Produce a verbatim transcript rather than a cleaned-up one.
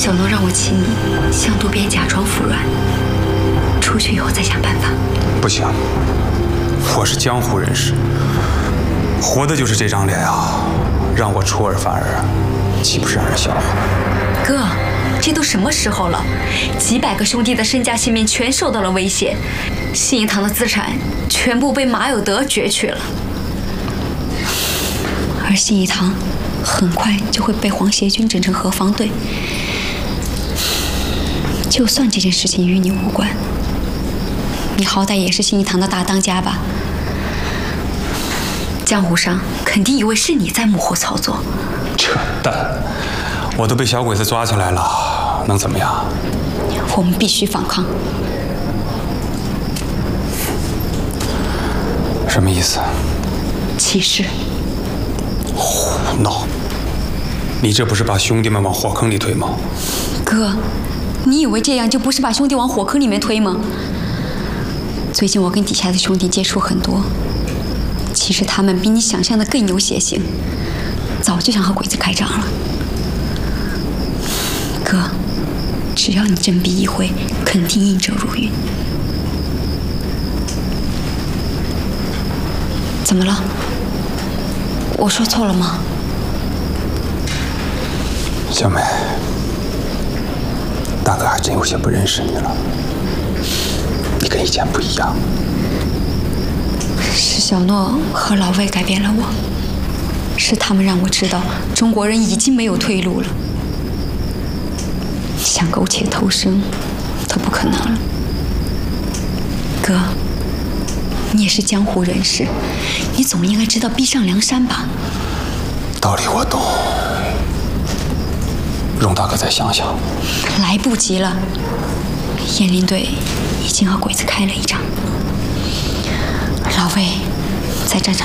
小诺让我请你向渡边假装服软，出去以后再想办法。 不行，我是江湖人士，活的就是这张脸啊，让我出尔反尔，岂不是让人笑话？ 哥，这都什么时候了？几百个兄弟的身家性命全受到了威胁，信义堂的资产全部被马有德攫取了，而信义堂很快就会被皇协军整成河防队。就算这件事情与你无关，你好歹也是信义堂的大当家吧？江湖上肯定以为是你在幕后操作。 扯淡！我都被小鬼子抓起来了，能怎么样？ 我们必须反抗。 什么意思？ 起事。 胡闹！你这不是把兄弟们往火坑里推吗？ 哥，你以为这样就不是把兄弟往火坑里面推吗？最近我跟底下的兄弟接触很多，其实他们比你想象的更有血性，早就想和鬼子开仗了。哥，只要你振臂一挥，肯定应者如云。怎么了？我说错了吗？ 小美，大哥还真有些不认识你了。你跟以前不一样。 是小诺和老魏改变了我，是他们让我知道中国人已经没有退路了。想苟且偷生都不可能了。哥，你也是江湖人士，你总应该知道逼上梁山吧？ 道理我懂，容大哥再想想。 来不及了，雁翎队已经和鬼子开了一仗，老魏在战场